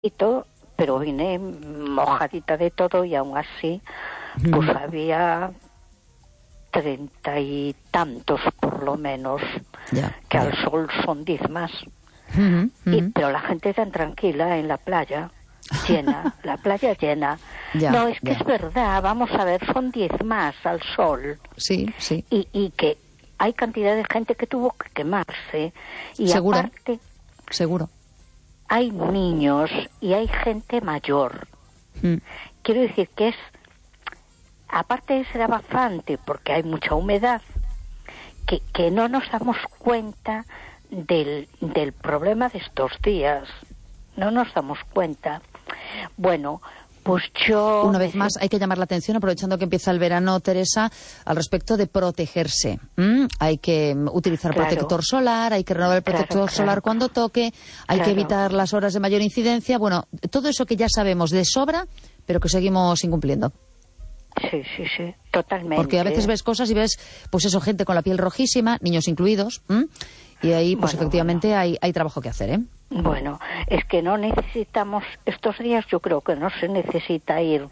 pero vine mojadita de todo y aún así pues había 30 y tantos por lo menos, que al sol son 10 más. Pero la gente tan tranquila en la playa, llena, la playa llena. No, es que es verdad, vamos a ver, son 10 más al sol. Sí, sí. Y que hay cantidad de gente que tuvo que quemarse. Y seguro, aparte, seguro. Hay niños y hay gente mayor. Quiero decir que es, aparte de ser abafante, porque hay mucha humedad, que no nos damos cuenta del problema de estos días. No nos damos cuenta. Bueno, pues yo... Una vez más, hay que llamar la atención, aprovechando que empieza el verano, Teresa, al respecto de protegerse. Hay que utilizar protector solar, hay que renovar el protector solar cuando toque, hay que evitar las horas de mayor incidencia. Bueno, todo eso que ya sabemos de sobra, pero que seguimos incumpliendo. Sí, sí, sí, totalmente. Porque a veces ves cosas y ves, pues eso, gente con la piel rojísima, niños incluidos, y ahí, pues efectivamente, hay trabajo que hacer, ¿eh? Bueno, es que no necesitamos, estos días yo creo que no se necesita ir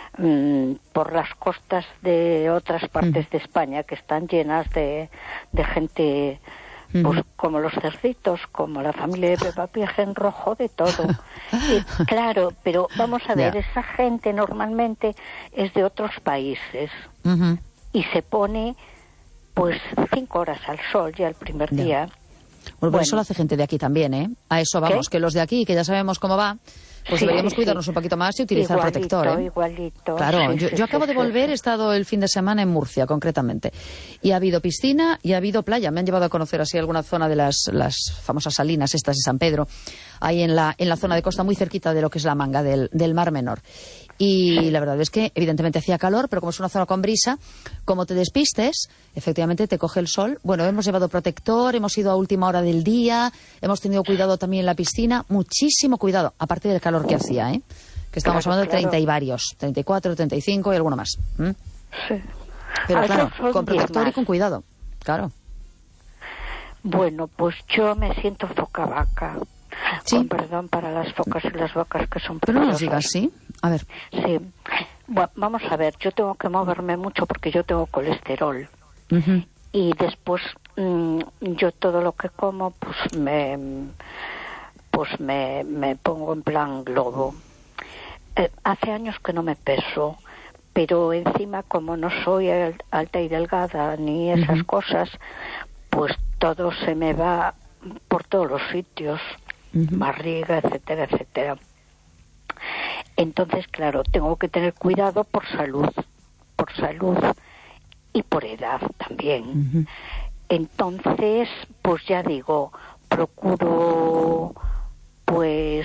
por las costas de otras partes de España que están llenas de gente, pues como los cerditos, como la familia de Peppa Pig en rojo, de todo. Claro, pero vamos a ver, esa gente normalmente es de otros países y se pone pues 5 horas al sol ya el primer día. Bueno, por eso lo hace gente de aquí también, ¿eh? A eso vamos, que los de aquí, que ya sabemos cómo va, pues deberíamos cuidarnos un poquito más y utilizar protector, ¿eh? Igualito. Claro, yo acabo de volver, he estado el fin de semana en Murcia, concretamente. Y ha habido piscina y ha habido playa. Me han llevado a conocer así alguna zona de las famosas salinas estas de San Pedro, ahí en la zona de costa, muy cerquita de lo que es la Manga del Mar Menor. Y la verdad es que evidentemente hacía calor, pero como es una zona con brisa, como te despistes, efectivamente te coge el sol. Bueno, hemos llevado protector, hemos ido a última hora del día, hemos tenido cuidado también en la piscina, muchísimo cuidado, aparte del calor que hacía, ¿eh? Que estamos hablando de 30 y varios, 34, 35 y alguno más. Sí. Pero claro, con protector y con cuidado, claro. Bueno, pues yo me siento foca vaca. Sí. Con perdón para las focas y las vacas que son pero no nos digas, ¿sí? A ver. Sí. Bueno, vamos a ver, yo tengo que moverme mucho porque yo tengo colesterol. Y después yo todo lo que como pues me pongo en plan globo. Hace años que no me peso, pero encima como no soy alta y delgada ni esas cosas, pues todo se me va por todos los sitios. Barriga, etcétera, etcétera. Entonces, claro, tengo que tener cuidado por salud y por edad también. Entonces, pues ya digo, procuro pues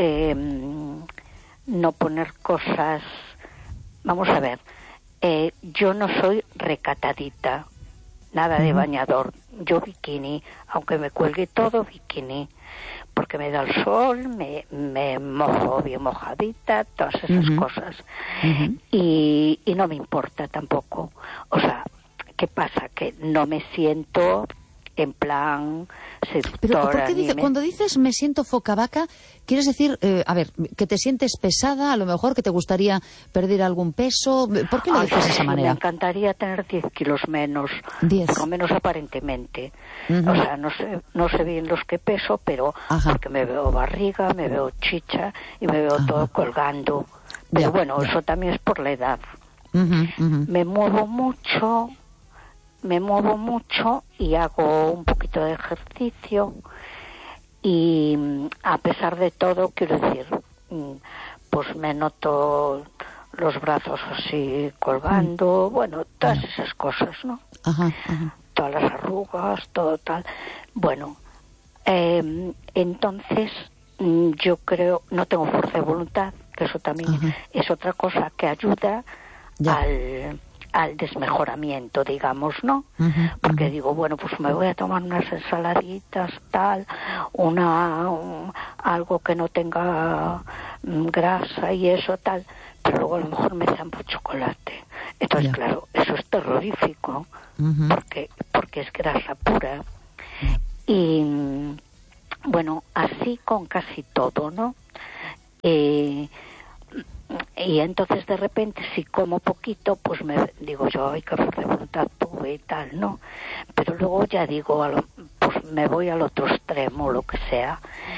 no poner cosas. Vamos a ver, yo no soy recatadita, nada de bañador, yo bikini, aunque me cuelgue todo, bikini, porque me da el sol, me mojo bien mojadita, todas esas cosas. Y no me importa tampoco. O sea, ¿qué pasa? Que no me siento en plan seductora. Pero ¿por qué cuando dices me siento foca vaca, quieres decir, a ver, que te sientes pesada, a lo mejor que te gustaría perder algún peso? ¿Por qué lo dices de esa manera? Me encantaría tener 10 kilos menos, 10. Por lo menos aparentemente. O sea, no sé bien los que peso, pero porque me veo barriga, me veo chicha y me veo todo colgando. Pero bueno, eso también es por la edad. Me muevo mucho y hago un poquito de ejercicio y a pesar de todo, quiero decir, pues me noto los brazos así colgando, bueno, todas esas cosas, ¿no? Todas las arrugas, todo tal. Bueno, entonces yo creo, no tengo fuerza de voluntad, que eso también es otra cosa que ayuda al desmejoramiento, digamos, ¿no? Porque digo, bueno, pues me voy a tomar unas ensaladitas, tal, algo que no tenga grasa y eso, tal, pero luego a lo mejor me zampo chocolate. Entonces, claro, eso es terrorífico, porque es grasa pura. Y, bueno, así con casi todo, ¿no? Y entonces de repente si como poquito, pues me digo yo, ay, qué fuerza de voluntad tuve y tal, ¿no? Pero luego ya digo, pues me voy al otro extremo, lo que sea.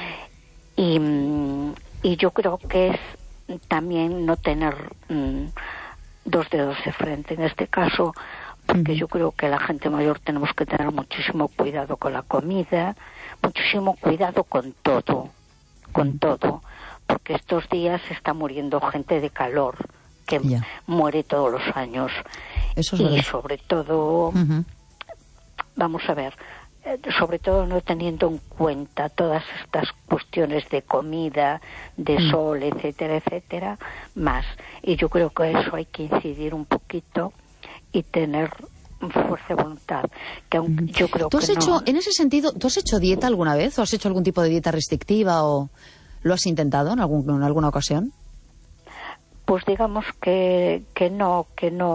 Y yo creo que es también no tener dos dedos de frente en este caso, porque yo creo que la gente mayor tenemos que tener muchísimo cuidado con la comida, muchísimo cuidado con todo, porque estos días se está muriendo gente de calor que muere todos los años. Eso es y verdad. Sobre todo, vamos a ver, sobre todo no teniendo en cuenta todas estas cuestiones de comida, de sol, etcétera, etcétera, más. Y yo creo que eso hay que incidir un poquito y tener fuerza de voluntad. Que yo creo ¿Tú has hecho, en ese sentido, ¿tú has hecho dieta alguna vez? ¿O has hecho algún tipo de dieta restrictiva o lo has intentado en alguna ocasión? Pues digamos que no.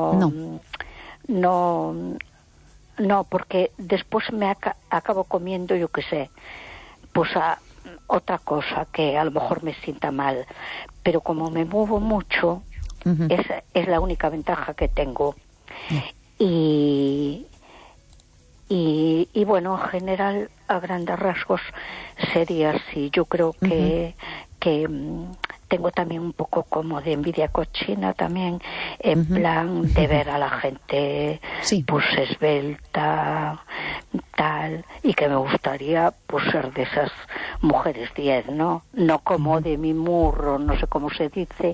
No, porque después me acabo comiendo, yo qué sé, pues otra cosa que a lo mejor me sienta mal. Pero como me muevo mucho, es la única ventaja que tengo. Y bueno, en general, a grandes rasgos, sería así. Yo creo que tengo también un poco como de envidia cochina también, en plan de ver a la gente pues esbelta, tal, y que me gustaría pues ser de esas mujeres 10, ¿no? No como de mi murro, no sé cómo se dice,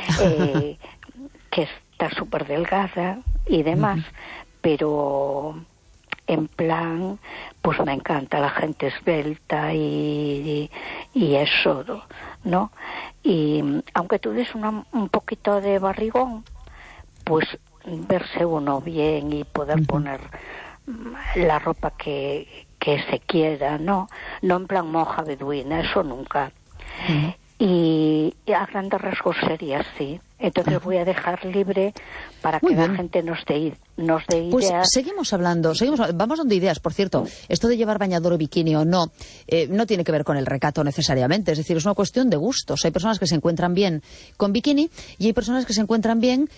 que está súper delgada y demás, pero en plan, pues me encanta la gente esbelta y eso, ¿no? Y aunque tú des un poquito de barrigón, pues verse uno bien y poder poner la ropa que se quiera, ¿no? No en plan monja beduina, eso nunca. Y a grandes rasgos sería así. Entonces voy a dejar libre para que la gente nos dé ideas. Pues seguimos hablando, vamos dando ideas. Por cierto, esto de llevar bañador o bikini o no, no tiene que ver con el recato necesariamente. Es decir, es una cuestión de gustos. Hay personas que se encuentran bien con bikini y hay personas que se encuentran bien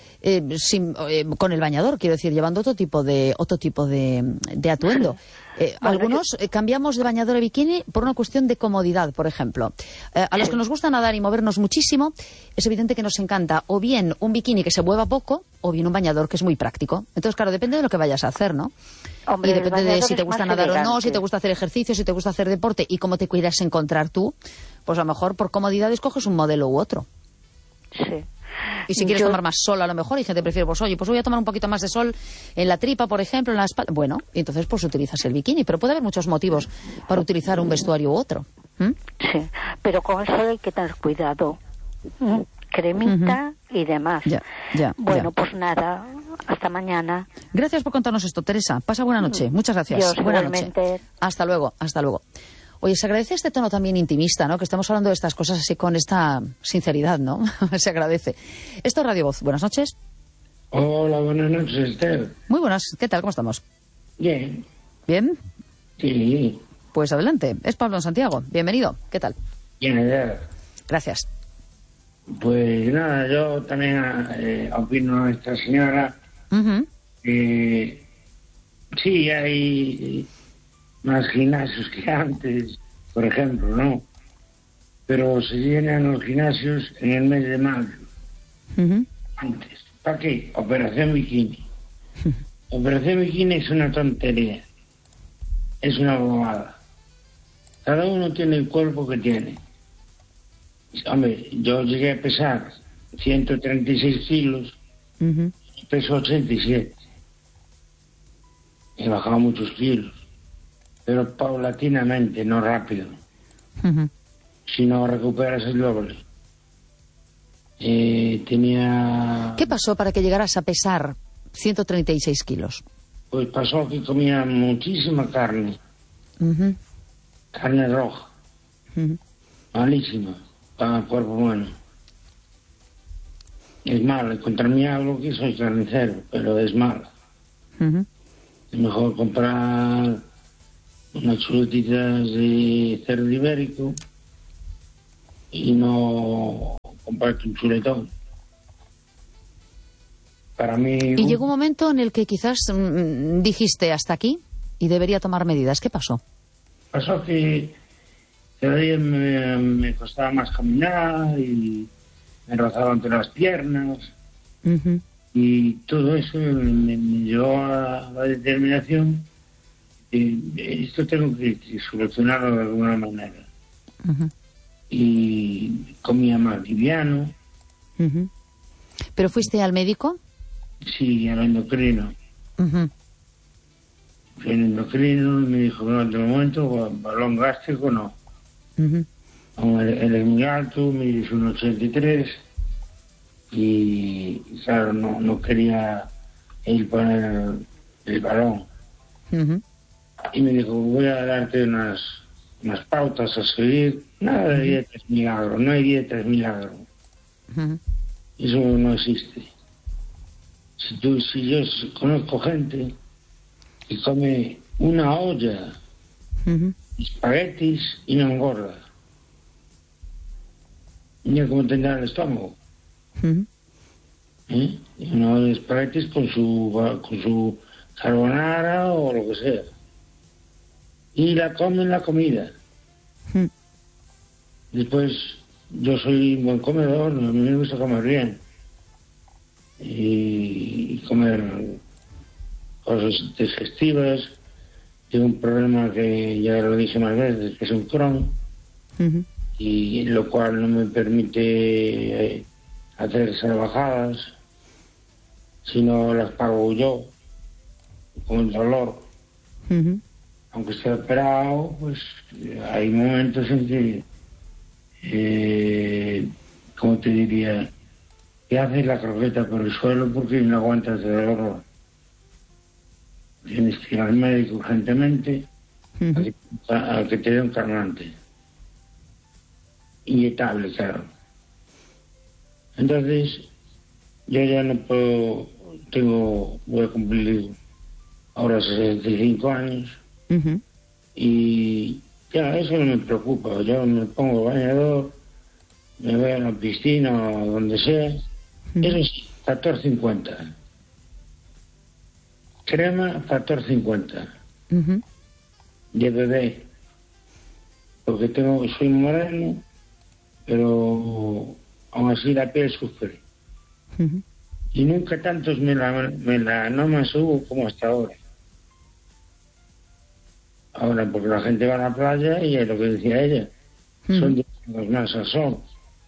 con el bañador, quiero decir, llevando otro tipo de atuendo. Algunos cambiamos de bañador a bikini por una cuestión de comodidad, por ejemplo. A los que nos gusta nadar y movernos muchísimo, es evidente que nos encanta o bien un bikini que se mueva poco o bien un bañador que es muy práctico. Entonces, claro, depende de lo que vayas a hacer, ¿no? Hombre, y depende de si te es gusta más nadar elegante. o no, si te gusta hacer ejercicio, si te gusta hacer deporte y cómo te quieras encontrar tú, pues a lo mejor por comodidad escoges un modelo u otro. Sí. Y si quieres tomar más sol, a lo mejor, hay gente que prefiere, pues oye, pues voy a tomar un poquito más de sol en la tripa, por ejemplo, en la espalda. Bueno, y entonces pues utilizas el bikini, pero puede haber muchos motivos para utilizar un vestuario u otro. Sí, pero con el sol hay que tener cuidado. Cremita y demás. Bueno, pues nada, hasta mañana. Gracias por contarnos esto, Teresa. Pasa buena noche. Muchas gracias. Buena noche. Hasta luego, hasta luego. Oye, se agradece este tono también intimista, ¿no? Que estamos hablando de estas cosas así con esta sinceridad, ¿no? Se agradece. Esto es Radio Voz. Buenas noches. Hola, buenas noches, Esther. Muy buenas. ¿Qué tal? ¿Cómo estamos? Bien. ¿Bien? Sí. Pues adelante. Es Pablo en Santiago. Bienvenido. ¿Qué tal? Bien, gracias. Pues nada, yo también opino a esta señora. Sí, hay más gimnasios que antes, por ejemplo, ¿no? Pero se llenan los gimnasios en el mes de mayo. Antes. ¿Para qué? Operación Bikini. Operación Bikini es una tontería. Es una bobada. Cada uno tiene el cuerpo que tiene. Hombre, yo llegué a pesar 136 kilos, peso 87. He bajado muchos kilos, pero paulatinamente, no rápido. Si no recuperas el doble. Tenía... ¿Qué pasó para que llegaras a pesar 136 kilos? Pues pasó que comía muchísima carne. Carne roja. Malísima para el cuerpo humano. Es mala. Contra mí hablo que soy carnicero, pero es mala. Es mejor comprar unas chuletitas de cerdo ibérico y no comprarte un chuletón. Para mí... Y llegó un momento en el que quizás dijiste hasta aquí y debería tomar medidas. ¿Qué pasó? Pasó que cada día me costaba más caminar y me rozaba entre las piernas. Uh-huh. Y todo eso me llevó a la determinación de esto tengo que solucionarlo de alguna manera. Uh-huh. Y comía más liviano. Uh-huh. ¿Pero fuiste al médico? Sí, al endocrino. Uh-huh. Fui al endocrino y me dijo que no, de momento, balón gástrico no. Uh-huh. Él es muy alto, me dice 1,83 y claro, no quería él poner el balón. Uh-huh. Y me dijo, voy a darte unas pautas a seguir. Nada de dietas milagro, no hay dietas milagro. Uh-huh. Eso no existe. Si yo conozco gente que come una olla Uh-huh. de espaguetis y no engorda. Mira cómo tendrá el estómago. Uh-huh. Y una olla de espaguetis con su carbonara o lo que sea. Y la come en la comida. Uh-huh. Después, yo soy un buen comedor, a mí me gusta comer bien. Y comer cosas digestivas. Tengo un problema que ya lo dije más veces, que es un Crohn, Uh-huh. y lo cual no me permite hacer salvajadas, sino las pago yo, con el dolor. Uh-huh. Aunque esté operado, pues hay momentos en que, ¿cómo te diría? Que haces la croqueta por el suelo porque no aguantas el dolor. Tienes que ir al médico urgentemente, Uh-huh. a que te dé un calmante. Inyectable, claro. Entonces, yo ya no puedo, voy a cumplir ahora 65 años, Uh-huh. y ya eso no me preocupa. Yo me pongo bañador, me voy a la piscina o donde sea. Eso es factor 50. Crema factor 50. Uh-huh. De bebé. Porque soy moreno, pero aún así la piel sufre. Uh-huh. Y nunca tantos melanomas hubo como hasta ahora. Ahora, porque la gente va a la playa y es lo que decía ella, son los más al sol.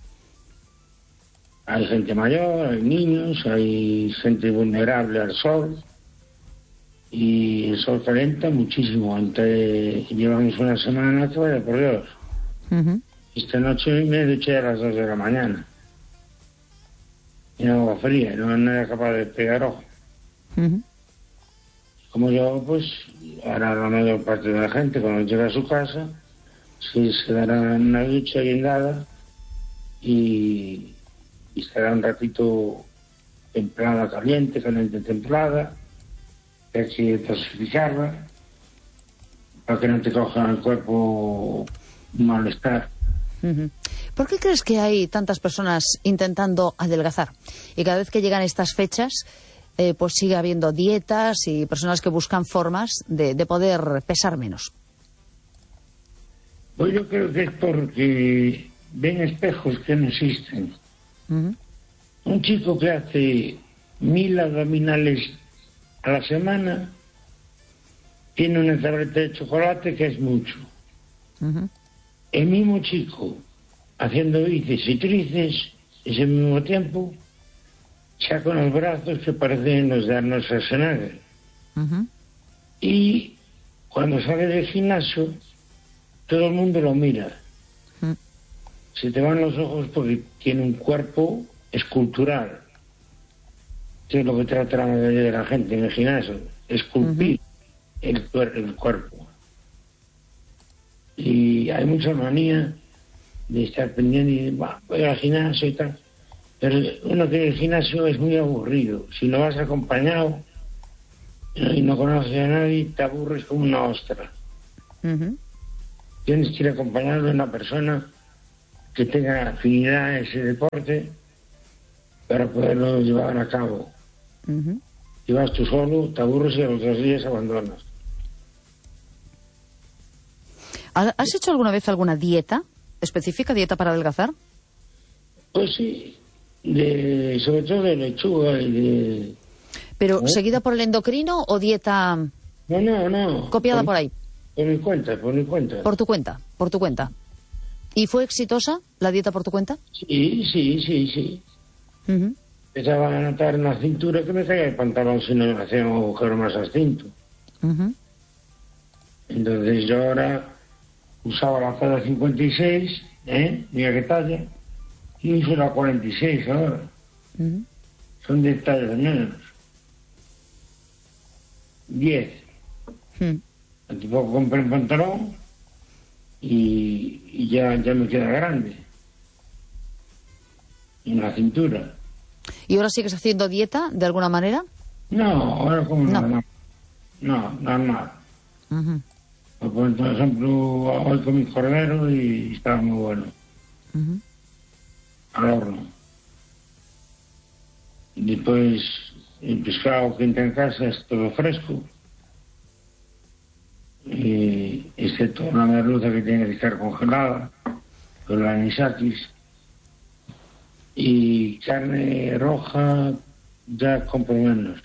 Hay gente mayor, hay niños, hay gente vulnerable al sol. Y el sol calienta muchísimo. Llevamos una semana que vaya por Dios. Uh-huh. Esta noche me duché a las 2 de la mañana. Y agua fría, no era capaz de pegar ojo. Uh-huh. Como yo, pues, ahora la mayor parte de la gente, cuando llega a su casa, se dará una ducha guindada y estará un ratito templada, caliente, templada. Hay que dosificarla para que no te coja el cuerpo un malestar. Uh-huh. ¿Por qué crees que hay tantas personas intentando adelgazar? Y cada vez que llegan estas fechas, pues sigue habiendo dietas y personas que buscan formas de poder pesar menos. Pues yo creo que es porque ven espejos que no existen. Uh-huh. Un chico que hace 1000 abdominales a la semana tiene una tableta de chocolate que es mucho. Uh-huh. El mismo chico haciendo bíceps y tríceps ese mismo tiempo saca unos brazos que parecen los de Arnold Schwarzenegger. Uh-huh. Y cuando sale del gimnasio todo el mundo lo mira. Uh-huh. Se te van los ojos porque tiene un cuerpo escultural. Es lo que trata la mayoría de la gente en el gimnasio, esculpir el cuerpo. Y hay mucha manía de estar pendiente y voy al gimnasio y tal. Pero uno que en el gimnasio es muy aburrido. Si no vas acompañado y no conoces a nadie, te aburres como una ostra. Uh-huh. Tienes que ir acompañado de una persona que tenga afinidad a ese deporte para poderlo llevar a cabo. Si vas tú solo, te aburres y a los 2 días abandonas. ¿Has hecho alguna vez alguna dieta específica, dieta para adelgazar? Pues sí, sobre todo de lechuga y de... ¿Pero seguida por el endocrino o dieta No. copiada por ahí? Por mi cuenta. Por tu cuenta. ¿Y fue exitosa la dieta por tu cuenta? Sí. Empezaba a notar en la cintura que me caía el pantalón si no me hacía un agujero más al cinto. Entonces yo ahora usaba la talla 56, mira qué talla, y uso la 46 ahora. Son 10 tallas menos. 10. Hace poco compré un pantalón y ya me queda grande en la cintura. ¿Y ahora sigues haciendo dieta de alguna manera? No, ahora como no. No, normal. Por ejemplo, hoy comí cordero y estaba muy bueno. Al horno. Después, el pescado que entra en casa es todo fresco. Excepto una merluza que tiene que estar congelada, con la anisakis. Y carne roja ya compro menos.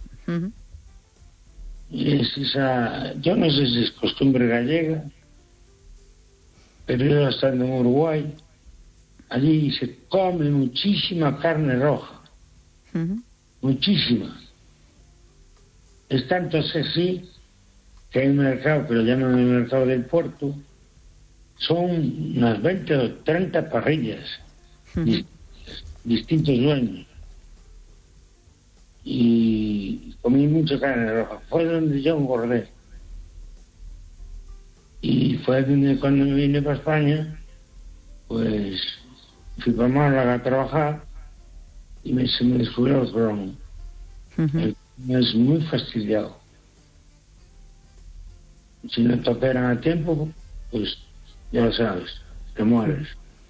Y es esa, yo no sé si es costumbre gallega, pero yo estando en Uruguay, allí se come muchísima carne roja. Muchísima. Es tanto así que hay un mercado que lo llaman el mercado del puerto, son unas 20 o 30 parrillas, distintos dueños. Y comí mucha carne roja. Fue donde yo engordé. Y fue donde cuando me vine para España, pues fui para Málaga a trabajar y se me descubrió el Crohn. Es muy fastidiado. Si no te operan a tiempo, pues ya lo sabes, te mueres.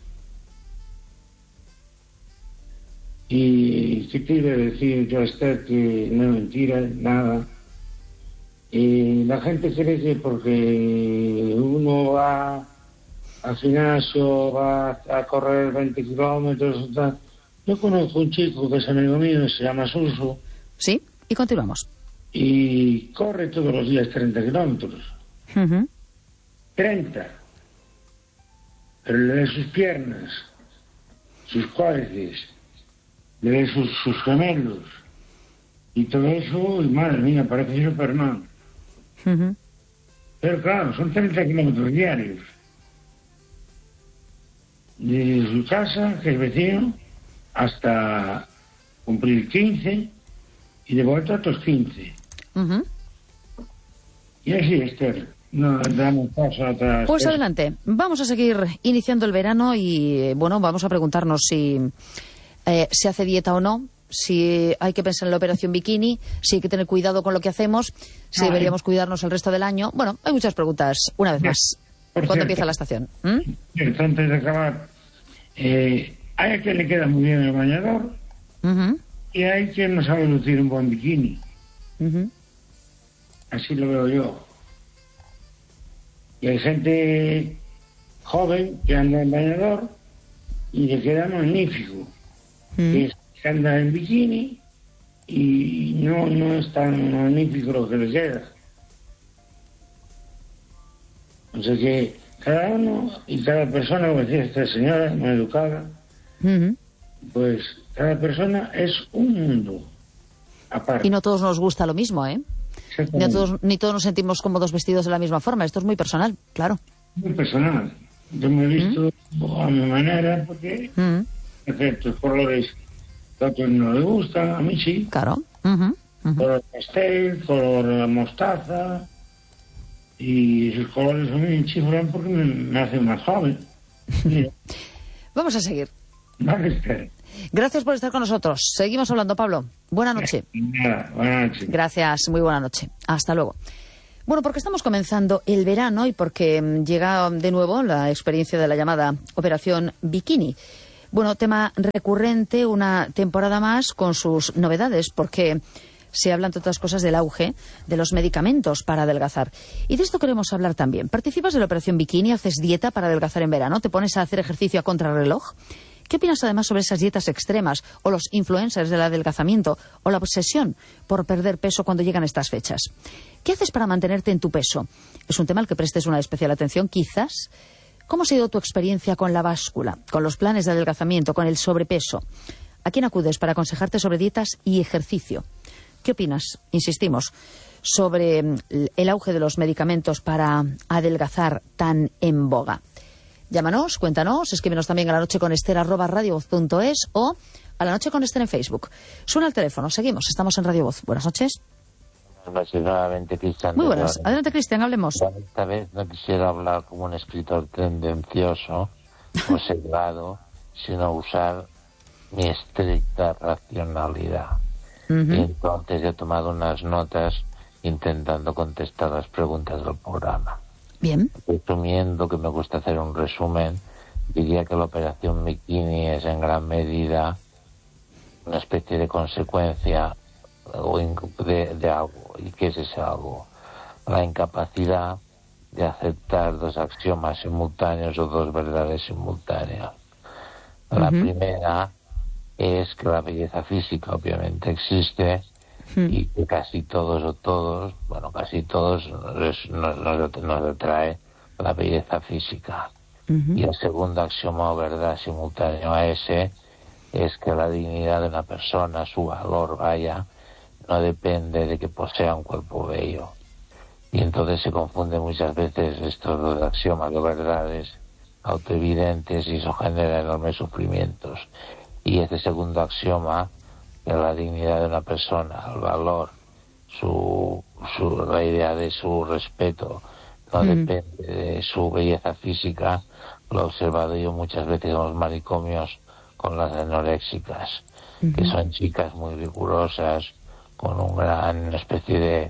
Y qué te iba a decir yo, Esther, que no es mentira, nada. La gente cree que porque uno va al gimnasio, va a correr 20 kilómetros, tal. Yo conozco un chico que es amigo mío, se llama Suso. Sí, y continuamos. Y corre todos los días 30 kilómetros. 30. Pero le ve sus piernas, sus cuádriceps, le ve sus gemelos y todo eso, y madre mía, parece Superman. Pero claro, son 30 kilómetros diarios. Desde su casa, que es vecino, hasta cumplir 15 y de vuelta otros 15. Y así, Esther, no damos paso a otras Pues cosas. adelante, vamos a seguir iniciando el verano y, bueno, vamos a preguntarnos si se hace dieta o no, si hay que pensar en la operación bikini, si hay que tener cuidado con lo que hacemos, si deberíamos cuidarnos el resto del año. Bueno, hay muchas preguntas, una vez más, cuando empieza la estación. Antes de acabar, hay a quien le queda muy bien el bañador y hay quien no sabe lucir un buen bikini. Así lo veo yo. Y hay gente joven que anda en bañador y le queda magnífico. Que anda en bikini y no es tan magnífico lo que le queda. O sea que cada uno y cada persona, como decía esta señora, muy educada, pues cada persona es un mundo aparte. Y no todos nos gusta lo mismo, ¿eh? Ni todos nos sentimos cómodos vestidos de la misma forma. Esto es muy personal, claro. Muy personal. Yo me he visto a mi manera porque ciertos colores que a otros no les gustan, a mí sí. Claro. Color pastel, color mostaza. Y esos colores a mí me chiflan porque me hacen más joven. Vamos a seguir. Vale, espera. Gracias por estar con nosotros. Seguimos hablando, Pablo. Buena noche. Nada, buenas noches. Gracias, muy buena noche. Hasta luego. Bueno, porque estamos comenzando el verano y porque llega de nuevo la experiencia de la llamada Operación Bikini. Bueno, tema recurrente, una temporada más con sus novedades, porque se habla, entre otras cosas, del auge de los medicamentos para adelgazar. Y de esto queremos hablar también. ¿Participas de la Operación Bikini? ¿Haces dieta para adelgazar en verano? ¿Te pones a hacer ejercicio a contrarreloj? ¿Qué opinas además sobre esas dietas extremas o los influencers del adelgazamiento o la obsesión por perder peso cuando llegan estas fechas? ¿Qué haces para mantenerte en tu peso? ¿Es un tema al que prestes una especial atención, quizás? ¿Cómo ha sido tu experiencia con la báscula, con los planes de adelgazamiento, con el sobrepeso? ¿A quién acudes para aconsejarte sobre dietas y ejercicio? ¿Qué opinas, insistimos, sobre el auge de los medicamentos para adelgazar tan en boga? Llámanos, cuéntanos, escríbenos también a lanocheconester@radiovoz.es o a La Noche con Ester en Facebook. Suena el teléfono, seguimos, estamos en Radio Voz. Buenas noches. Buenas noches nuevamente, Cristian. Muy buenas. Adelante, Cristian, hablemos. Esta vez no quisiera hablar como un escritor tendencioso o sesgado, sino usar mi estricta racionalidad. Y entonces he tomado unas notas intentando contestar las preguntas del programa. Bien. Resumiendo, que me gusta hacer un resumen, diría que la Operación Bikini es en gran medida una especie de consecuencia de algo. ¿Y qué es ese algo? La incapacidad de aceptar dos axiomas simultáneos o dos verdades simultáneas. La primera es que la belleza física obviamente existe y que casi todos nos atrae la belleza física. Y el segundo axioma o verdad simultáneo a ese es que la dignidad de una persona, su valor, no depende de que posea un cuerpo bello. Y entonces se confunden muchas veces estos dos axiomas o verdades autoevidentes y eso genera enormes sufrimientos. Y este segundo axioma, que la dignidad de una persona, el valor, la idea de su respeto, no depende de su belleza física, lo he observado yo muchas veces en los manicomios con las anoréxicas, que son chicas muy rigurosas, con una especie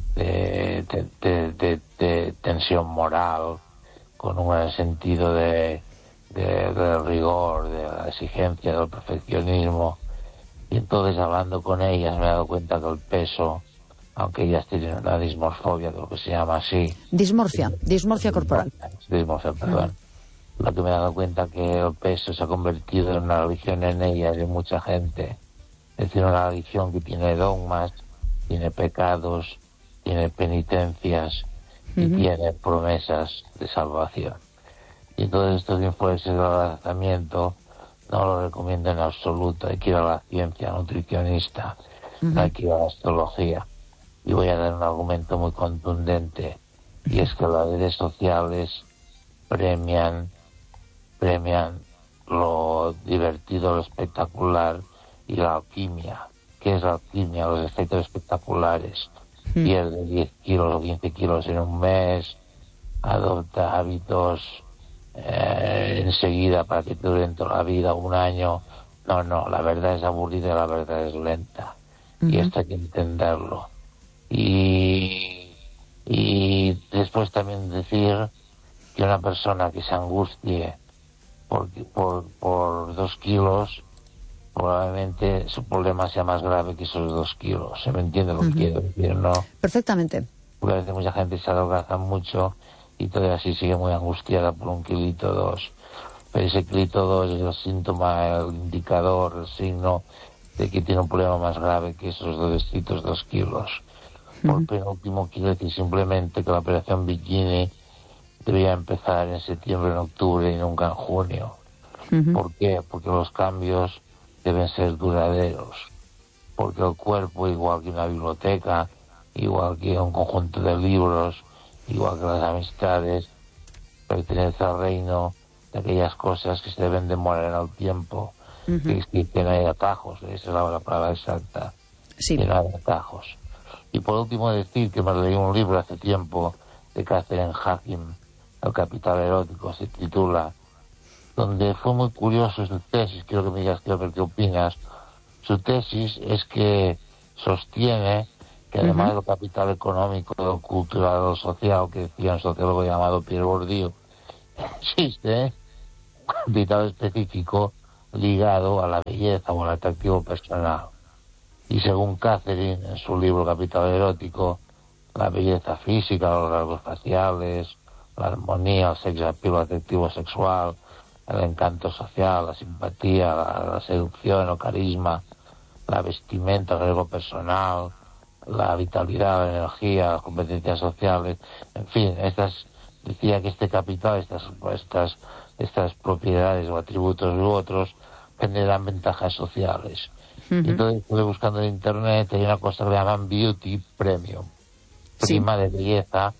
de tensión moral, con un gran sentido de rigor, de la exigencia, del perfeccionismo. Y entonces, hablando con ellas, me he dado cuenta que el peso, aunque ellas tienen una dismorfobia, de lo que se llama así. Dismorfia corporal. Dismorfia, perdón. Lo que me he dado cuenta que el peso se ha convertido en una religión en ellas y en mucha gente. Es decir, una religión que tiene dogmas, tiene pecados, tiene penitencias y tiene promesas de salvación. Y todos estos influencers del adelgazamiento no lo recomiendo en absoluto. Hay que ir a la ciencia nutricionista, no hay que ir a la astrología. Y voy a dar un argumento muy contundente, y es que las redes sociales premian lo divertido, lo espectacular y la alquimia. ¿Qué es la alquimia? Los efectos espectaculares. Pierde 10 kilos o 15 kilos en un mes, adopta hábitos enseguida para que te duren toda la vida, un año. No, la verdad es aburrida y la verdad es lenta. Y esto hay que entenderlo. Y después también decir que una persona que se angustie por 2 kilos, probablemente su problema sea más grave que esos 2 kilos. ¿Se me entiende lo que quiero decir, no? Perfectamente. Porque a veces mucha gente se adelgaza mucho y todavía así sigue muy angustiada por 1 kilito, 2. Pero ese kilito 2 es el síntoma, el indicador, el signo de que tiene un problema más grave que esos 2 kilos. Por penúltimo, quiero decir simplemente que la Operación Bikini debería empezar en septiembre, en octubre y nunca en junio. ¿Por qué? Porque los cambios deben ser duraderos. Porque el cuerpo, igual que una biblioteca, igual que un conjunto de libros, igual que las amistades, pertenece al reino de aquellas cosas que se deben demorar en el tiempo, que no hay atajos, esa es la palabra exacta, sí. Que no hay atajos. Y por último decir que me leí un libro hace tiempo de Catherine Hacking, El capital erótico, se titula, donde fue muy curioso su tesis. Quiero que me digas qué opinas. Su tesis es que sostiene que además del capital económico, cultural, social, que decía un sociólogo llamado Pierre Bourdieu, existe un capital específico ligado a la belleza o al atractivo personal. Y según Catherine, en su libro Capital Erótico, la belleza física, los rasgos faciales, la armonía, el sex appeal afectivo sexual, el encanto social, la simpatía, la seducción o carisma, la vestimenta, el riesgo personal, la vitalidad, la energía, las competencias sociales, en fin, decía que este capital, estas propiedades o atributos u otros generan ventajas sociales. Entonces estuve buscando en internet, hay una cosa que le llaman beauty premium, prima de belleza,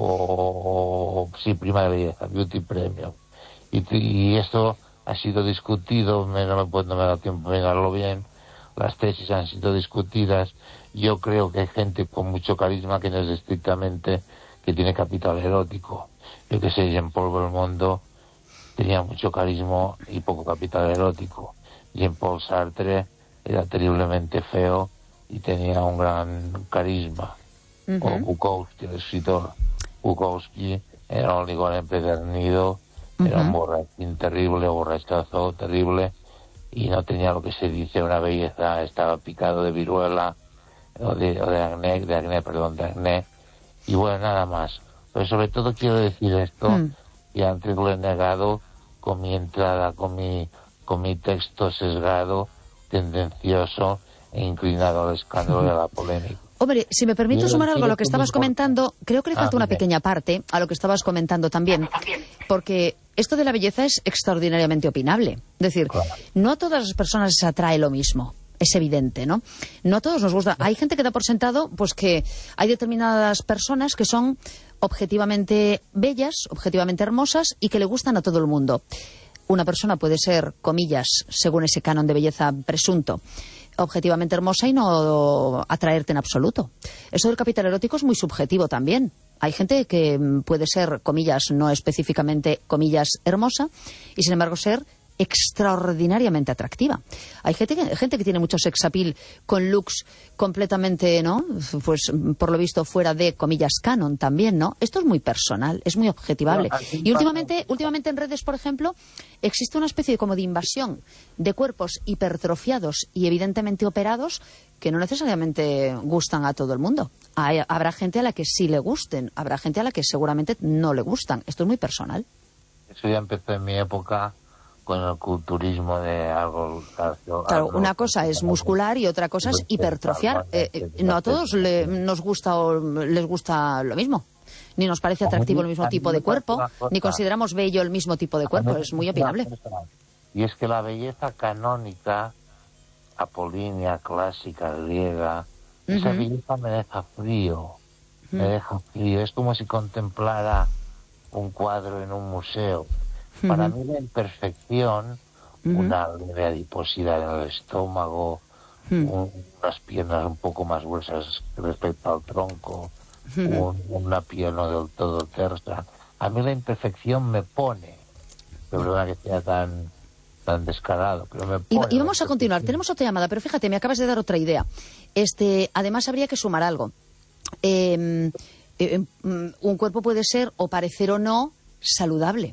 prima de belleza, beauty premium. Y esto ha sido discutido, no me da tiempo de mirarlo bien, las tesis han sido discutidas. Yo creo que hay gente con mucho carisma que no es estrictamente que tiene capital erótico. Yo que sé, Jean-Paul Belmondo tenía mucho carisma y poco capital erótico. Jean-Paul Sartre era terriblemente feo y tenía un gran carisma. O Bukowski, el escritor. Bukowski era un ligón empedernido, era un borrachín terrible, borrachazo terrible, y no tenía lo que se dice una belleza, estaba picado de viruela, o de acné, y bueno, nada más. Pero sobre todo quiero decir esto, y antes lo he negado con mi entrada, con mi texto sesgado, tendencioso e inclinado al escándalo y a la polémica. Hombre, si me permito sumar algo a lo que estabas comentando, creo que le falta una pequeña parte a lo que estabas comentando también, porque esto de la belleza es extraordinariamente opinable. Es decir, no a todas las personas les atrae lo mismo. Es evidente, ¿no? No a todos nos gusta. Hay gente que da por sentado pues que hay determinadas personas que son objetivamente bellas, objetivamente hermosas y que le gustan a todo el mundo. Una persona puede ser, comillas, según ese canon de belleza presunto, objetivamente hermosa y no atraerte en absoluto. Eso del capital erótico es muy subjetivo también. Hay gente que puede ser, comillas, no específicamente, comillas, hermosa y sin embargo ser extraordinariamente atractiva. Hay gente que tiene mucho sex appeal con looks completamente, ¿no? Pues por lo visto fuera de, comillas, canon también, ¿no? Esto es muy personal, es muy objetivable. Y últimamente en redes, por ejemplo, existe una especie como de invasión de cuerpos hipertrofiados y evidentemente operados que no necesariamente gustan a todo el mundo. Habrá gente a la que sí le gusten, habrá gente a la que seguramente no le gustan. Esto es muy personal. Eso ya empezó en mi época con el culturismo de algo. Claro, una cosa es muscular y otra cosa es hipertrofiar. No a todos nos gusta o les gusta lo mismo. Ni nos parece atractivo el mismo tipo de cuerpo, ni consideramos bello el mismo tipo de cuerpo. Es muy opinable. Y es que la belleza canónica, apolínea, clásica, griega, esa belleza me deja frío. Me deja frío. Es como si contemplara un cuadro en un museo. Para mí la imperfección, una leve adiposidad en el estómago, unas piernas un poco más gruesas respecto al tronco, una piel no del todo tersa. A mí la imperfección me pone, perdona que sea tan descarado, pero me pone. Y vamos a continuar, tenemos otra llamada, pero fíjate, me acabas de dar otra idea. Además habría que sumar algo. Un cuerpo puede ser o parecer o no saludable.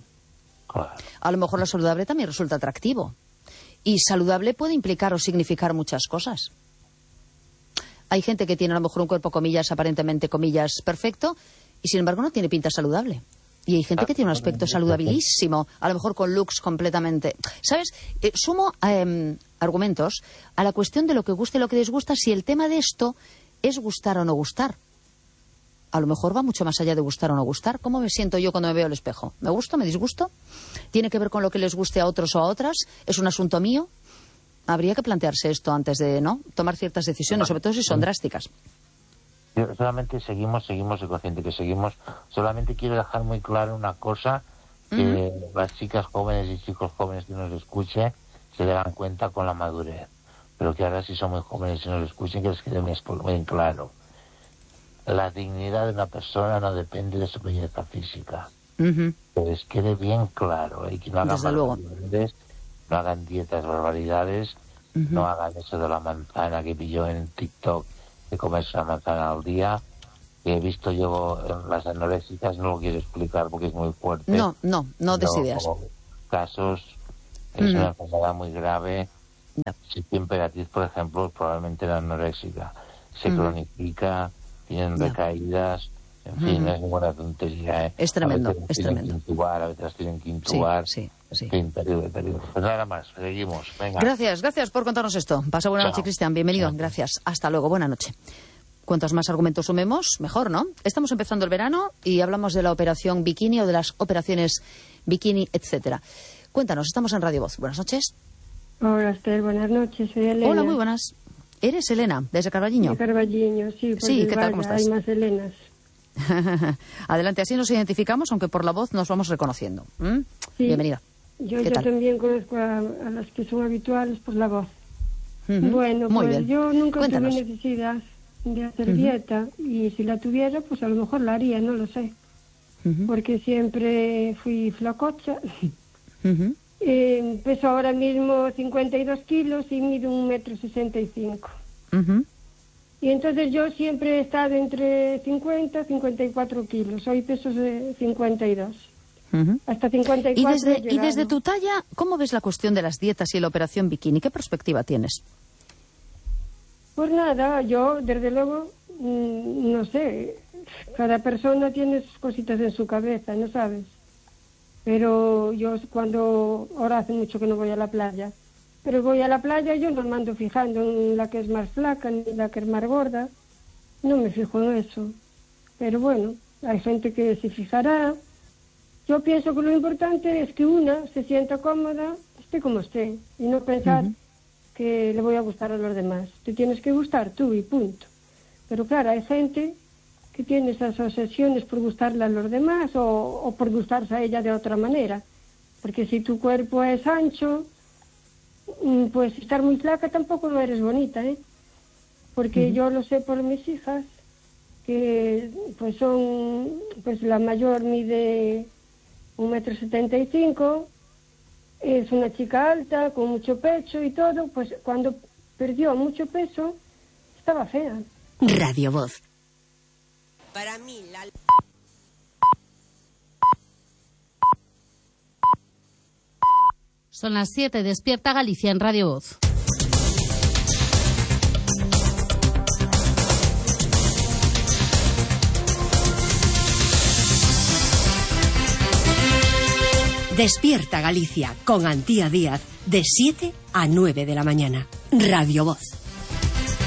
A lo mejor lo saludable también resulta atractivo. Y saludable puede implicar o significar muchas cosas. Hay gente que tiene a lo mejor un cuerpo, comillas, aparentemente, comillas, perfecto, y sin embargo no tiene pinta saludable. Y hay gente que tiene un aspecto saludabilísimo, a lo mejor con looks completamente... ¿Sabes? Sumo argumentos a la cuestión de lo que gusta y lo que disgusta, si el tema de esto es gustar o no gustar. A lo mejor va mucho más allá de gustar o no gustar. ¿Cómo me siento yo cuando me veo al espejo? ¿Me gusto? ¿Me disgusto? ¿Tiene que ver con lo que les guste a otros o a otras? ¿Es un asunto mío? Habría que plantearse esto antes de tomar ciertas decisiones, sobre todo si son drásticas. Solamente seguimos el consciente que seguimos. Solamente quiero dejar muy claro una cosa, que las chicas jóvenes y chicos jóvenes que nos escuchen se dan cuenta con la madurez. Pero que ahora si son muy jóvenes y nos escuchen, que les quede muy claro. La dignidad de una persona no depende de su belleza física. Que les quede bien claro. Y que no hagan barbaridades, no hagan dietas barbaridades, no hagan eso de la manzana que pilló en TikTok de comerse una manzana al día. Que he visto yo en las anoréxicas, no lo quiero explicar porque es muy fuerte. No des ideas. Casos, es una enfermedad muy grave. Si tiene emperatriz, por ejemplo, probablemente la anoréxica se cronifica, tienen recaídas, en fin, es una tontería. Es tremendo, es tremendo. A veces tienen que intubar. Sí. En fin, terrible. Pues nada más, seguimos. Venga. Gracias por contarnos esto. Pasa buena noche, Cristian. Bienvenido. Gracias. Hasta luego. Buena noche. Cuantos más argumentos sumemos, mejor, ¿no? Estamos empezando el verano y hablamos de la operación bikini o de las operaciones bikini, etcétera. Cuéntanos, estamos en Radio Voz. Buenas noches. Hola, Esther, buenas noches, soy Elena. Hola, muy buenas. ¿Eres Elena, desde Carballiño? De Carballiño, sí. Sí, ¿qué tal, cómo estás? Hay más Elenas. Adelante, así nos identificamos, aunque por la voz nos vamos reconociendo. Sí. Bienvenida. Yo también conozco a las que son habituales por la voz. Bueno, muy pues bien. Yo nunca Cuéntanos. tuve necesidad de hacer dieta, y si la tuviera, pues a lo mejor la haría, no lo sé. Porque siempre fui flacocha. Peso ahora mismo 52 kilos y mido 1,65 m. Y entonces yo siempre he estado entre 50 y 54 kilos. Hoy peso 52. Hasta 54. Y desde tu talla, ¿cómo ves la cuestión de las dietas y la operación bikini? ¿Qué perspectiva tienes? Pues nada, yo desde luego, no sé, cada persona tiene sus cositas en su cabeza, ¿no sabes? Pero yo ahora hace mucho que no voy a la playa, pero voy a la playa, yo no me ando fijando en la que es más flaca ni la que es más gorda, no me fijo en eso. Pero bueno, hay gente que se fijará. Yo pienso que lo importante es que una se sienta cómoda, esté como esté, y no pensar que le voy a gustar a los demás. Te tienes que gustar tú y punto. Pero claro, hay gente que tiene esas obsesiones por gustarle a los demás o por gustarse a ella de otra manera. Porque si tu cuerpo es ancho, pues estar muy flaca tampoco no eres bonita, ¿eh? Porque yo lo sé por mis hijas, que pues la mayor mide 1,75 m, es una chica alta, con mucho pecho y todo, pues cuando perdió mucho peso, estaba fea. Radio Voz. Para mí, Son las 7, despierta Galicia en Radio Voz. Despierta Galicia con Antía Díaz de 7 a 9 de la mañana. Radio Voz.